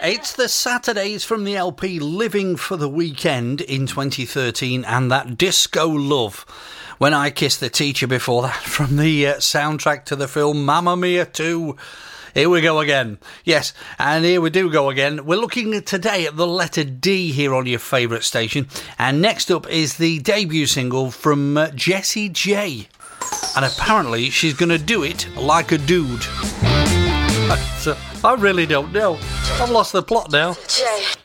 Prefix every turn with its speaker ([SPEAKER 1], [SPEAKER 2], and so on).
[SPEAKER 1] It's the Saturdays from the LP Living for the Weekend in 2013 and that Disco Love. When I Kissed the Teacher before that from the soundtrack to the film Mamma Mia 2. Here we go again. Yes, and here we do go again. We're looking today at the letter D here on your favourite station. And next up is the debut single from Jessie J. And apparently she's going to do it like a dude. I really don't know. I've lost the plot now.
[SPEAKER 2] J.